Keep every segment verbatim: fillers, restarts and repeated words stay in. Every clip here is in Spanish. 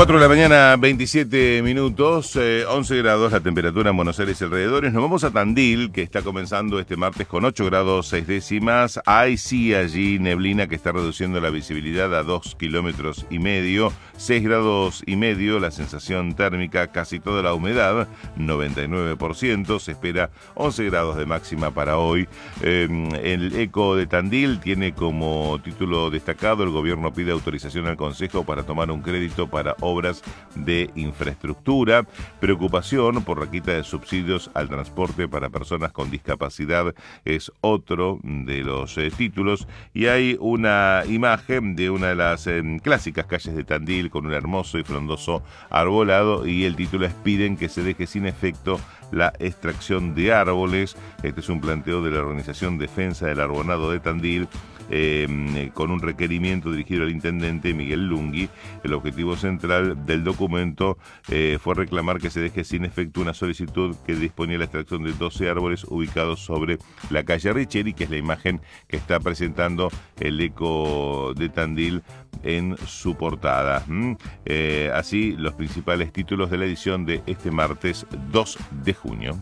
cuatro de la mañana, veintisiete minutos, eh, once grados la temperatura en Buenos Aires y alrededores. Nos vamos a Tandil, que está comenzando este martes con ocho grados seis décimas. Hay sí allí neblina que está reduciendo la visibilidad a dos kilómetros y medio. seis grados y medio la sensación térmica, casi toda la humedad, noventa y nueve por ciento. Se espera once grados de máxima para hoy. Eh, el Eco de Tandil tiene como título destacado: el gobierno pide autorización al Consejo para tomar un crédito para obras de infraestructura. Preocupación por la quita de subsidios al transporte para personas con discapacidad es otro de los eh, títulos. Y hay una imagen de una de las eh, clásicas calles de Tandil con un hermoso y frondoso arbolado, y el título es: piden que se deje sin efecto la extracción de árboles. Este es un planteo de la organización Defensa del Arbolado de Tandil, eh, con un requerimiento dirigido al intendente Miguel Lungui. El objetivo central del documento eh, fue reclamar que se deje sin efecto una solicitud que disponía la extracción de doce árboles ubicados sobre la calle Richeri, que es la imagen que está presentando el Eco de Tandil en su portada. ¿Mm? Eh, así, los principales títulos de la edición de este martes dos de junio.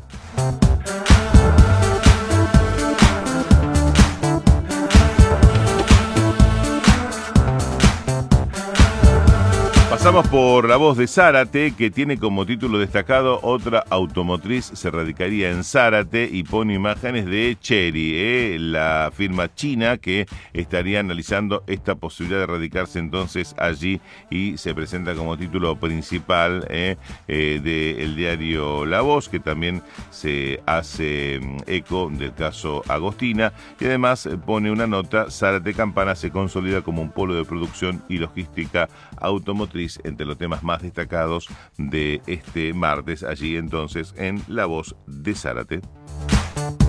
Pasamos por La Voz de Zárate, que tiene como título destacado: otra automotriz se radicaría en Zárate, y pone imágenes de Chery, eh, la firma china que estaría analizando esta posibilidad de radicarse entonces allí, y se presenta como título principal eh, eh, del diario La Voz, que también se hace eco del caso Agostina, y además pone una nota: Zárate Campana se consolida como un polo de producción y logística automotriz, entre los temas más destacados de este martes, allí entonces en La Voz de Zárate.